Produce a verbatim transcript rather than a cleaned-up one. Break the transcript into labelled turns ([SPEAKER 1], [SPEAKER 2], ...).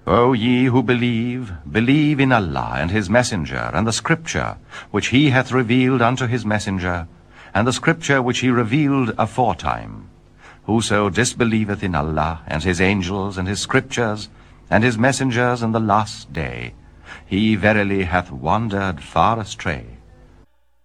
[SPEAKER 1] O ye who believe, believe in Allah and his messenger, and the scripture which he hath revealed unto his messenger, and the scripture which he revealed aforetime. Whoso disbelieveth in Allah, and his angels, and his scriptures, and his messengers, and the last day, he verily hath wandered far astray.